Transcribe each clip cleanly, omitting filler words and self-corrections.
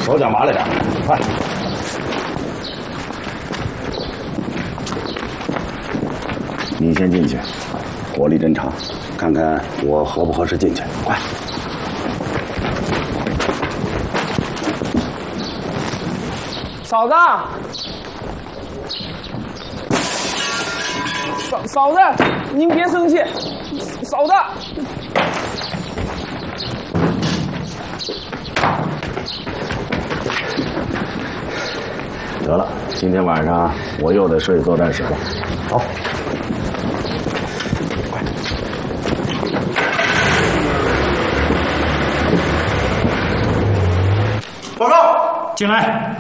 手脚麻利点，快！你先进去，火力侦查，看看我合不合适进去。快！ 嫂子，嫂子，您别生气，嫂子。 得了，今天晚上我又得睡作战室了。走。快！ 报告， 进来。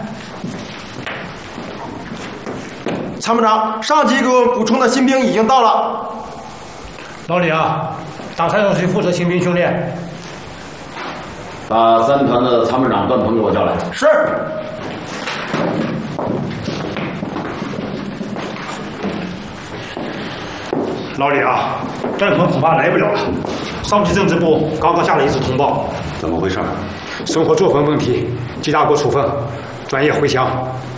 参谋长，上级给我补充的新兵已经到了。 老李啊，大参要去负责新兵训练。 把3团的参谋长段鹏给我叫来。 是。 老李啊，段鹏恐怕来不了了。上级政治部刚刚下了一次通报。 怎么回事？ 生活作风问题，记大过处分，专业回乡。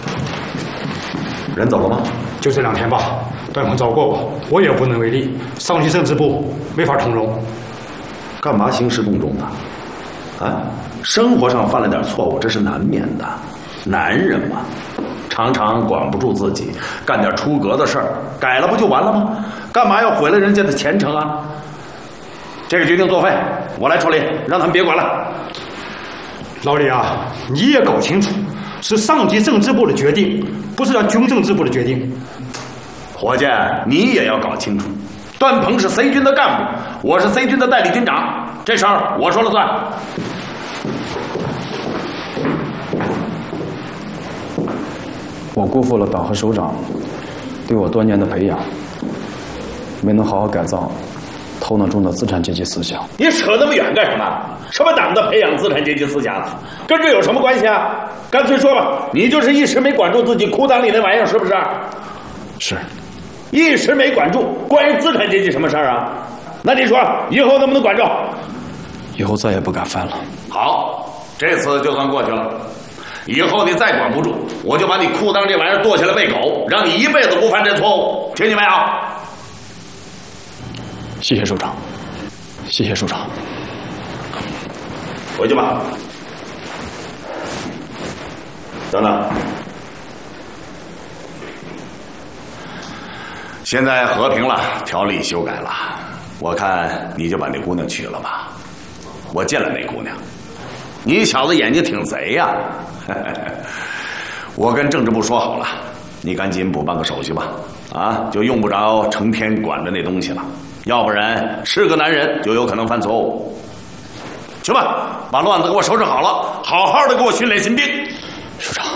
人走了吗？ 就这2天吧。段鹏找过我也无能为力。上级政治部没法通融。 干嘛兴师动众呢？啊，生活上犯了点错误，这是难免的。男人嘛，常常管不住自己，干点出格的事儿，改了不就完了吗？干嘛要毁了人家的前程啊？这个决定作废，我来处理，让他们别管了。 老李啊，你也搞清楚，是上级政治部的决定，不是军政治部的决定。 伙计，你也要搞清楚，段鹏是 C 军的干部，我是 C 军的代理军长，这事儿我说了算。 我辜负了党和首长对我多年的培养，没能好好改造头脑中的资产阶级思想。 你扯那么远干什么？什么党的培养资产阶级思想，跟这有什么关系啊？干脆说吧，你就是一时没管住自己裤裆里那玩意儿，是不是？ 是。 一时没管住，关于资产阶级什么事儿啊？那你说以后能不能管住？ 以后再也不敢犯了。 好，这次就算过去了。以后你再管不住，我就把你裤裆这玩意儿剁下来喂狗，让你一辈子不犯这错误，听见没有？ 谢谢首长，谢谢首长。 回去吧。等等，现在和平了，条例修改了，我看你就把那姑娘娶了吧。我见了那姑娘，你小子眼睛挺贼呀！我跟政治部说好了，你赶紧补办个手续吧，啊，就用不着成天管着那东西了，要不然是个男人就有可能犯错误。去吧，把乱子给我收拾好了，好好的给我训练新兵。 首长。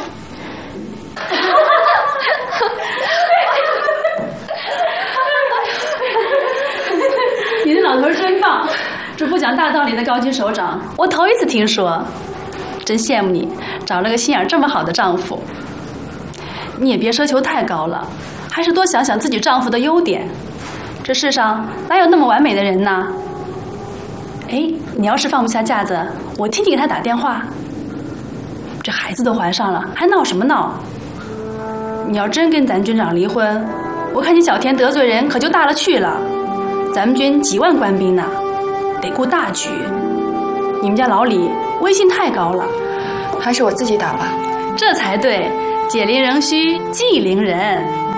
你的老头真棒，这不讲大道理的高级首长，我头一次听说，真羡慕你找了个心眼这么好的丈夫。你也别奢求太高了，还是多想想自己丈夫的优点。这世上哪有那么完美的人呢？哎，你要是放不下架子，我替你给他打电话。这孩子都怀上了，还闹什么闹？你要真跟咱军长离婚，我看你小田得罪人可就大了去了。咱们军几万官兵呢，得顾大局。你们家老李威信太高了， 还是我自己打吧。 这才对，解铃仍须系铃人。